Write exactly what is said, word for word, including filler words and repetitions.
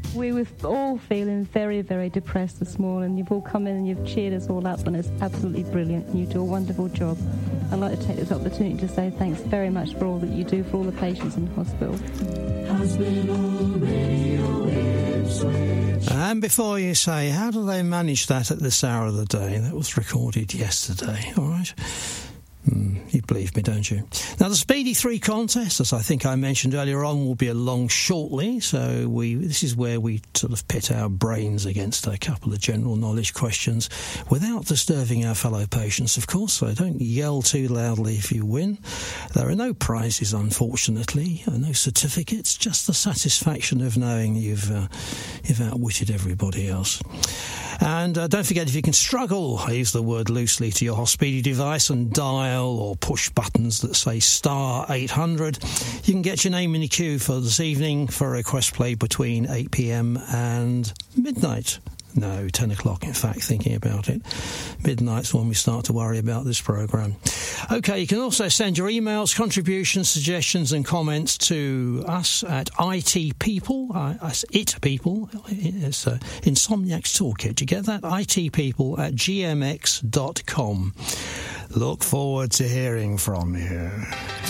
We were all feeling very, very depressed this morning. You've all come in and you've cheered us all up, and it's absolutely brilliant. You do a wonderful job. I'd like to take this opportunity to say thanks very much for all that you do for all the patients in hospital. Hospital Radio Ipswich. And before you say, how do they manage that at this hour of the day? That was recorded yesterday, all right? Mm, you believe me, don't you? Now, the Speedy three contest, as I think I mentioned earlier on, will be along shortly. So we this is where we sort of pit our brains against a couple of general knowledge questions without disturbing our fellow patients, of course. So don't yell too loudly if you win. There are no prizes, unfortunately, no certificates, just the satisfaction of knowing you've, uh, you've outwitted everybody else. And uh, don't forget, if you can struggle, I use the word loosely, to your Hospedi device and dial or push buttons that say star eight hundred, you can get your name in the queue for this evening for a request played between eight p.m. and midnight. No, ten o'clock, in fact, thinking about it. Midnight's when we start to worry about this programme. OK, you can also send your emails, contributions, suggestions and comments to us at itpeople, uh, itpeople, it's uh, Insomniac's Toolkit. You get that? itpeople at gmx dot com. Look forward to hearing from you.